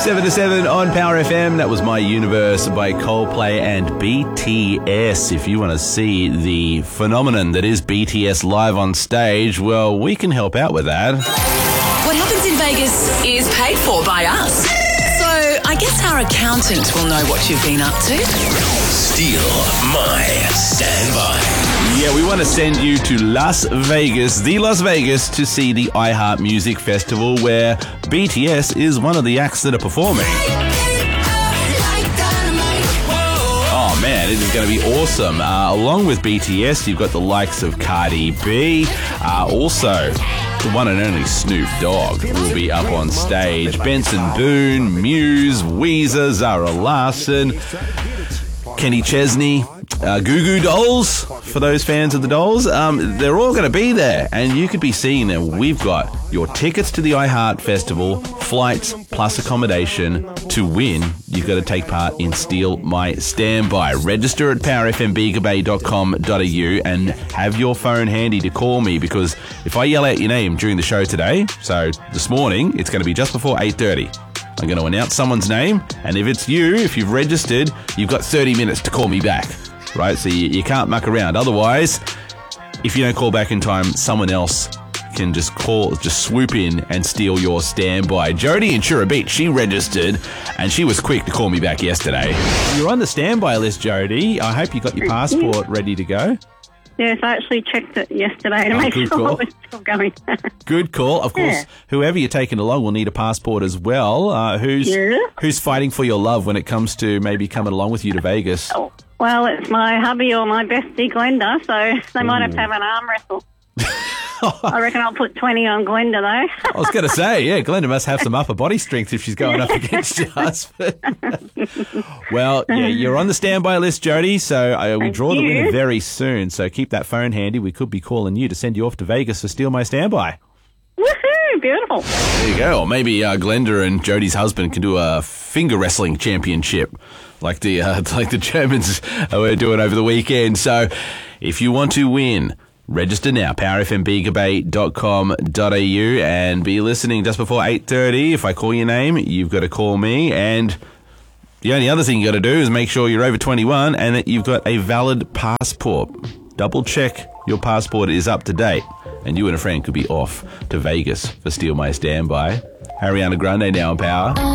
7 to 7 on Power FM. That was My Universe by Coldplay and BTS. If you want to see the phenomenon that is BTS live on stage, well, we can help out with that. What happens in Vegas is paid for by us. So I guess our accountant will know what you've been up to. Steal My Standby. Yeah, we want to send you to Las Vegas, to see the iHeart Music Festival, where BTS is one of the acts that are performing. Oh man, it is going to be awesome. Along with BTS, you've got the likes of Cardi B, also the one and only Snoop Dogg will be up on stage. Benson Boone, Muse, Weezer, Zara Larsson, Kenny Chesney, Goo Goo Dolls, for those fans of the Dolls. They're all going to be there, and you could be seeing them. We've got your tickets to the iHeart Festival, flights plus accommodation. To win, you've got to take part in Steal My Standby. Register at powerfmbigabay.com.au and have your phone handy to call me, because if I yell out your name during the show today, so this morning, it's going to be just before 8:30. I'm going to announce someone's name, and if it's you, if you've registered, you've got 30 minutes to call me back, right? So you can't muck around. Otherwise, if you don't call back in time, someone else can just swoop in and steal your standby. Jody in Chura Beach, she registered, and she was quick to call me back yesterday. You're on the standby list, Jody. I hope you got your passport ready to go. Yes, I actually checked it yesterday to make sure it was still going. Good call. Of course, whoever you're taking along will need a passport as well. Who's fighting for your love when it comes to maybe coming along with you to Vegas? Oh, well, it's my hubby or my bestie, Glenda, so they might have to have an arm wrestle. I reckon I'll put 20 on Glenda, though. I was going to say, yeah, Glenda must have some upper body strength if she's going up against your husband. Well, yeah, you're on the standby list, Jody, so we draw the winner very soon, so keep that phone handy. We could be calling you to send you off to Vegas to Steal My Standby. Woohoo, beautiful. There you go. Or maybe Glenda and Jody's husband can do a finger wrestling championship like the Germans were doing over the weekend. So if you want to win, register now, powerfmbigabay.com.au, and be listening just before 8:30. If I call your name, you've got to call me, and the only other thing you got to do is make sure you're over 21 and that you've got a valid passport. Double check your passport is up to date, and you and a friend could be off to Vegas for Steal My Standby. Ariana Grande now on Power.